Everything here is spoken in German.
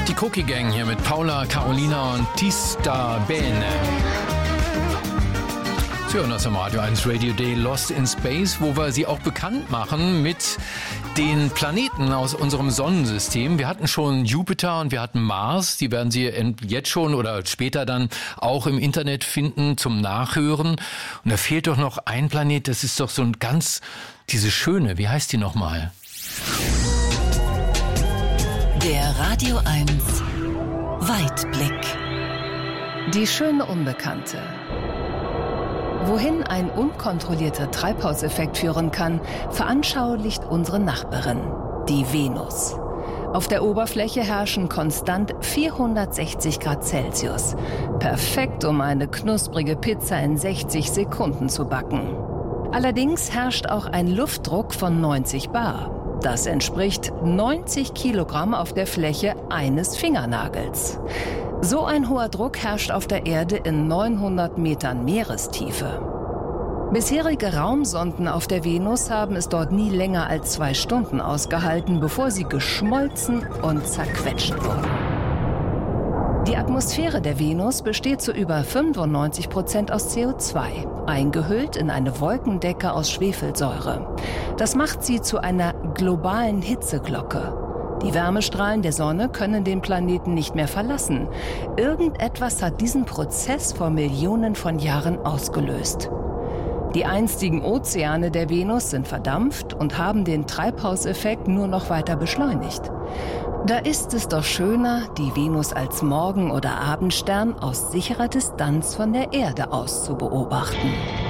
Die Cookie Gang hier mit Paula, Carolina und Tista Bene. Sie hören das am Radio 1 Radio Day Lost in Space, wo wir sie auch bekannt machen mit den Planeten aus unserem Sonnensystem. Wir hatten schon Jupiter und wir hatten Mars. Die werden Sie jetzt schon oder später dann auch im Internet finden zum Nachhören. Und da fehlt doch noch ein Planet, das ist doch so ein diese schöne, wie heißt die nochmal? Der Radio 1 Weitblick. Die schöne Unbekannte. Wohin ein unkontrollierter Treibhauseffekt führen kann, veranschaulicht unsere Nachbarin, die Venus. Auf der Oberfläche herrschen konstant 460 Grad Celsius. Perfekt, um eine knusprige Pizza in 60 Sekunden zu backen. Allerdings herrscht auch ein Luftdruck von 90 Bar. Das entspricht 90 Kilogramm auf der Fläche eines Fingernagels. So ein hoher Druck herrscht auf der Erde in 900 Metern Meerestiefe. Bisherige Raumsonden auf der Venus haben es dort nie länger als 2 Stunden ausgehalten, bevor sie geschmolzen und zerquetscht wurden. Die Atmosphäre der Venus besteht zu über 95% aus CO2, eingehüllt in eine Wolkendecke aus Schwefelsäure. Das macht sie zu einer globalen Hitzeglocke. Die Wärmestrahlen der Sonne können den Planeten nicht mehr verlassen. Irgendetwas hat diesen Prozess vor Millionen von Jahren ausgelöst. Die einstigen Ozeane der Venus sind verdampft und haben den Treibhauseffekt nur noch weiter beschleunigt. Da ist es doch schöner, die Venus als Morgen- oder Abendstern aus sicherer Distanz von der Erde aus zu beobachten.